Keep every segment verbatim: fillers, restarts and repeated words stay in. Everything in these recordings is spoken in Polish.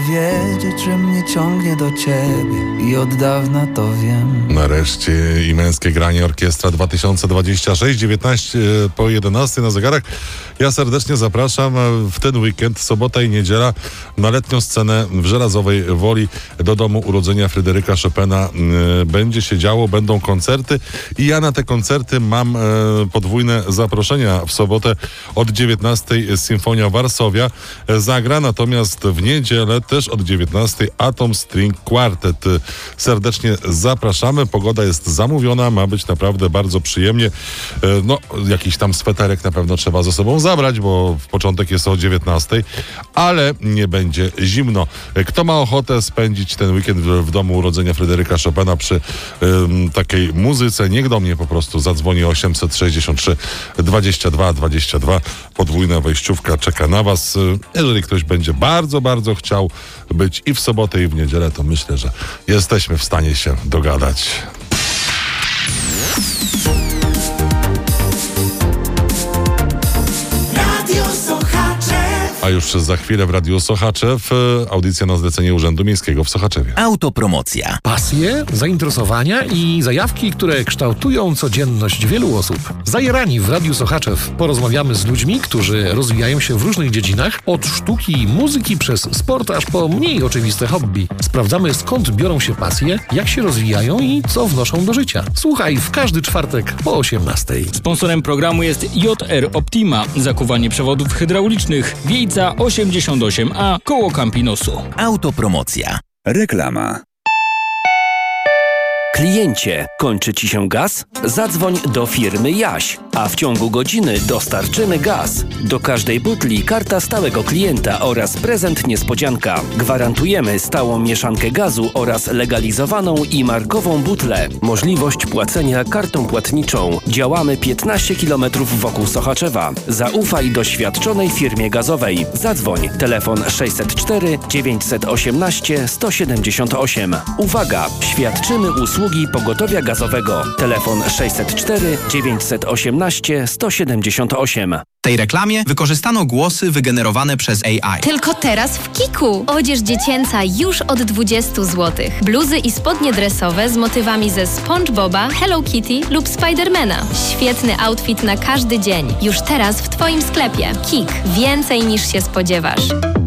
Wiedzieć, że mnie ciągnie do ciebie i od dawna to wiem. Nareszcie i męskie granie Orkiestra dwa tysiące dwadzieścia sześć, dziewiętnaście po jedenastej na zegarach. Ja serdecznie zapraszam w ten weekend, sobota i niedziela, na letnią scenę w Żelazowej Woli do domu urodzenia Fryderyka Chopina. Będzie się działo, będą koncerty i ja na te koncerty mam podwójne zaproszenia. W sobotę od dziewiętnastej Symfonia Varsovia zagra, natomiast w niedzielę też od dziewiętnastej Atom String Quartet. Serdecznie zapraszamy. Pogoda jest zamówiona, ma być naprawdę bardzo przyjemnie. No, jakiś tam sweterek na pewno trzeba ze sobą zabrać, bo w początek jest o dziewiętnastej, ale nie będzie zimno. Kto ma ochotę spędzić ten weekend w, w domu urodzenia Fryderyka Chopina przy ym, takiej muzyce, niech do mnie po prostu zadzwoni osiemset sześćdziesiąt trzy dwadzieścia dwa dwadzieścia dwa. Podwójna wejściówka czeka na was. Jeżeli ktoś będzie bardzo, bardzo chciał być i w sobotę, i w niedzielę, to myślę, że jesteśmy w stanie się dogadać. A już za chwilę w Radiu Sochaczew audycja na zlecenie Urzędu Miejskiego w Sochaczewie. Autopromocja. Pasje, zainteresowania i zajawki, które kształtują codzienność wielu osób. Zajerani w Radiu Sochaczew porozmawiamy z ludźmi, którzy rozwijają się w różnych dziedzinach, od sztuki i muzyki przez sport aż po mniej oczywiste hobby. Sprawdzamy, skąd biorą się pasje, jak się rozwijają i co wnoszą do życia. Słuchaj w każdy czwartek po osiemnastej. Sponsorem programu jest J R Optima, zakuwanie przewodów hydraulicznych, Wiejca osiemdziesiąt osiem A koło Campinosu. Autopromocja. Reklama. Kliencie, kończy Ci się gaz? Zadzwoń do firmy Jaś, a w ciągu godziny dostarczymy gaz. Do każdej butli karta stałego klienta oraz prezent niespodzianka. Gwarantujemy stałą mieszankę gazu oraz legalizowaną i markową butlę. Możliwość płacenia kartą płatniczą. Działamy piętnaście kilometrów wokół Sochaczewa. Zaufaj doświadczonej firmie gazowej. Zadzwoń. Telefon sześćset cztery dziewięćset osiemnaście sto siedemdziesiąt osiem. Uwaga! Świadczymy usługi pogotowia gazowego. Telefon sześćset cztery dziewięćset osiemnaście sto siedemdziesiąt osiem. W tej reklamie wykorzystano głosy wygenerowane przez A I. Tylko teraz w Kiku. Odzież dziecięca już od dwadzieścia złotych. Bluzy i spodnie dresowe z motywami ze SpongeBoba, Hello Kitty lub Spidermana. Świetny outfit na każdy dzień. Już teraz w Twoim sklepie. Kik. Więcej niż się spodziewasz.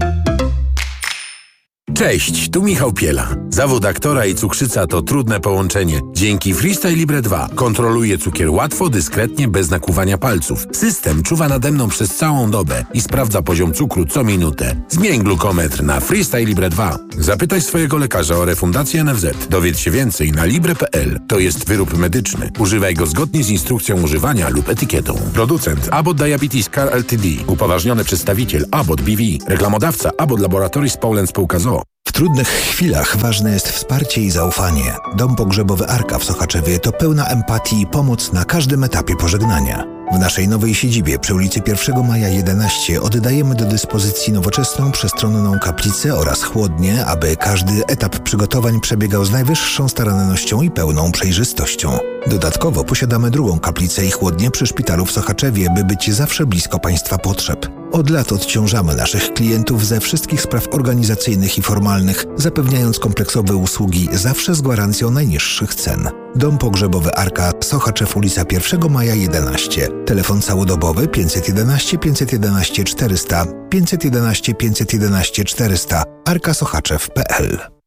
Cześć, tu Michał Piela. Zawód aktora i cukrzyca to trudne połączenie. Dzięki Freestyle Libre dwa kontroluję cukier łatwo, dyskretnie, bez nakłuwania palców. System czuwa nade mną przez całą dobę i sprawdza poziom cukru co minutę. Zmień glukometr na Freestyle Libre dwa. Zapytaj swojego lekarza o refundację N F Z. Dowiedz się więcej na libre kropka p l. To jest wyrób medyczny. Używaj go zgodnie z instrukcją używania lub etykietą. Producent Abbott Diabetes Care Ltd. Upoważniony przedstawiciel Abbott B V. Reklamodawca Abbott Laboratories Poland Spółka z o o. W trudnych chwilach ważne jest wsparcie i zaufanie. Dom pogrzebowy Arka w Sochaczewie to pełna empatii i pomoc na każdym etapie pożegnania. W naszej nowej siedzibie przy ulicy pierwszego maja jedenaście oddajemy do dyspozycji nowoczesną, przestronną kaplicę oraz chłodnię, aby każdy etap przygotowań przebiegał z najwyższą starannością i pełną przejrzystością. Dodatkowo posiadamy drugą kaplicę i chłodnię przy szpitalu w Sochaczewie, by być zawsze blisko Państwa potrzeb. Od lat odciążamy naszych klientów ze wszystkich spraw organizacyjnych i formalnych, zapewniając kompleksowe usługi zawsze z gwarancją najniższych cen. Dom pogrzebowy Arka, Sochaczew, ulica pierwszego maja jedenaście. Telefon całodobowy pięćset jedenaście pięćset jedenaście czterysta, pięćset jedenaście pięćset jedenaście czterysta, arka sochaczew kropka p l.